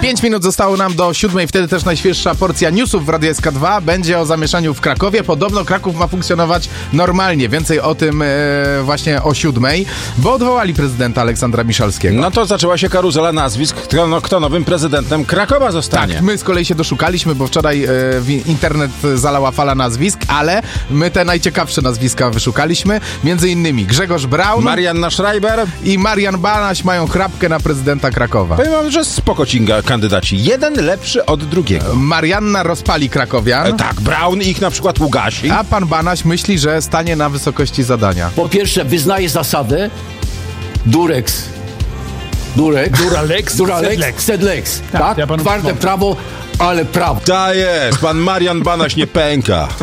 5 minut zostało nam do 7, wtedy też najświeższa porcja newsów w Radiu SK2. Będzie o zamieszaniu w Krakowie. Podobno Kraków ma funkcjonować normalnie. Więcej o tym właśnie o 7, bo odwołali prezydenta Aleksandra Miszalskiego. No to zaczęła się karuzela nazwisk, kto nowym prezydentem Krakowa zostanie. Tak, my z kolei się doszukaliśmy, bo wczoraj internet zalała fala nazwisk, ale my te najciekawsze nazwiska wyszukaliśmy. Między innymi Grzegorz Braun, Marianna Schreiber i Marian Banaś mają chrapkę na prezydenta Krakowa. Powiem wam, że spoko cinga kandydaci. Jeden lepszy od drugiego. Marianna rozpali krakowian. Tak, Braun ich na przykład ugasi. A pan Banaś myśli, że stanie na wysokości zadania. Po pierwsze, wyznaje zasadę Duralex, Sedlex. Tak? ja panu Twarde pomogę. prawo, ale prawo. Ta jest, pan Marian Banaś nie pęka.